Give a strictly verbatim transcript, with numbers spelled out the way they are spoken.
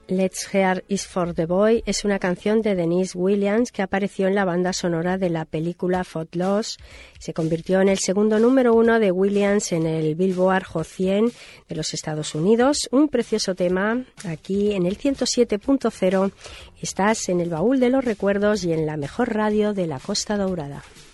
Let's Hear Is for the Boy es una canción de Denise Williams que apareció en la banda sonora de la película Footloose. Se convirtió en el segundo número uno de Williams en el Billboard Hot cien de los Estados Unidos. Un precioso tema aquí en el ciento siete punto cero. Estás en el baúl de los recuerdos y en la mejor radio de la Costa Dourada.